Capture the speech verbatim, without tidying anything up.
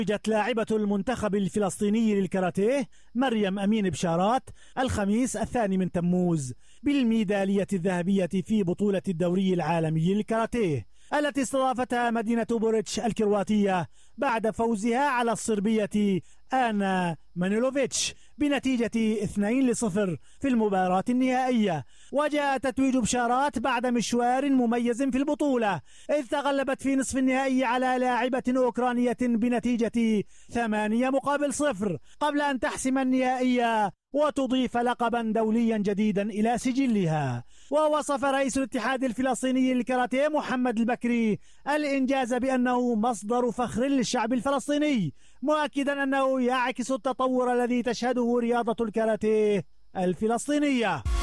توجت لاعبة المنتخب الفلسطيني للكاراتيه مريم أمين بشارات الخميس الثاني من تموز بالميدالية الذهبية في بطولة الدوري العالمي للكاراتيه التي استضافتها مدينة بوريتش الكرواتية بعد فوزها على الصربية آنا مانيلوفيتش بنتيجة اثنين لصفر في المباراة النهائية. وجاء تتويج بشارات بعد مشوار مميز في البطولة، إذ تغلبت في نصف النهائي على لاعبة أوكرانية بنتيجة ثمانية مقابل صفر قبل أن تحسم النهائية وتضيف لقبا دوليا جديدا إلى سجلها. ووصف رئيس الاتحاد الفلسطيني للكاراتيه محمد البكري الإنجاز بأنه مصدر فخر للشعب الفلسطيني، مؤكدا أنه يعكس التطور الذي تشهده رياضة الكاراتيه الفلسطينية.